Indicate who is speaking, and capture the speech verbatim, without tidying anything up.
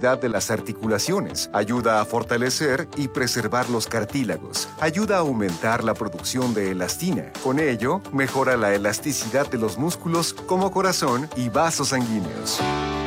Speaker 1: elasticidad de las articulaciones, ayuda a fortalecer y preservar los cartílagos, ayuda a aumentar la producción de elastina. Con ello, mejora la elasticidad de los músculos como corazón y vasos sanguíneos.